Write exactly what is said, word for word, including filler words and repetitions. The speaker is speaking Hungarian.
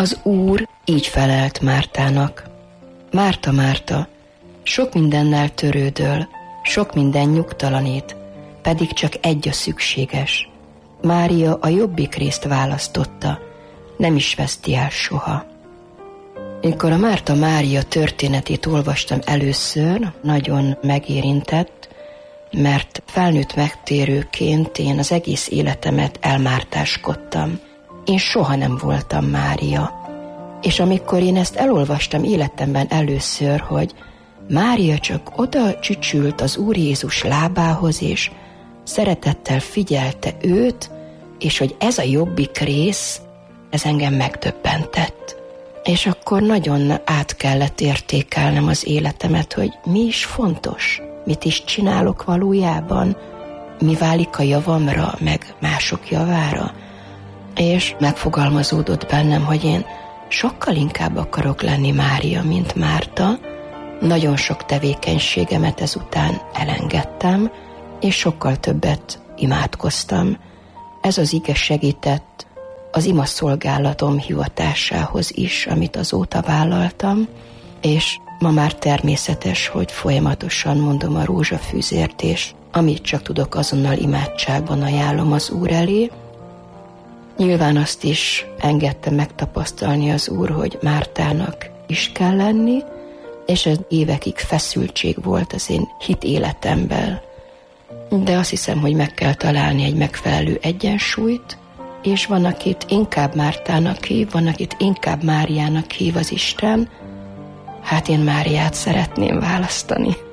Az Úr így felelt Mártának: Márta, Márta, sok mindennel törődöl, sok minden nyugtalanít, pedig csak egy a szükséges. Mária a jobbik részt választotta, nem is veszti el soha. Amikor a Márta Mária történetét olvastam először, nagyon megérintett, mert felnőtt megtérőként én az egész életemet elmártáskodtam. Én soha nem voltam Mária. És amikor én ezt elolvastam életemben először, hogy Mária csak oda csücsült az Úr Jézus lábához, és szeretettel figyelte őt, és hogy ez a jobbik rész, ez engem megdöbbentett. És akkor nagyon át kellett értékelnem az életemet, hogy mi is fontos, mit is csinálok valójában, mi válik a javamra, meg mások javára. És megfogalmazódott bennem, hogy én sokkal inkább akarok lenni Mária, mint Márta. Nagyon sok tevékenységemet ezután elengedtem, és sokkal többet imádkoztam. Ez az ige segített az imaszolgálatom hivatásához is, amit azóta vállaltam, és ma már természetes, hogy folyamatosan mondom a rózsafűzért, és amit csak tudok, azonnal imádságban ajánlom az Úr elé. Nyilván azt is engedte megtapasztalni az Úr, hogy Mártának is kell lenni, és ez évekig feszültség volt az én hit életemben. De azt hiszem, hogy meg kell találni egy megfelelő egyensúlyt, és van, akit inkább Mártának hív, van, akit inkább Máriának hív az Isten. Hát én Máriát szeretném választani.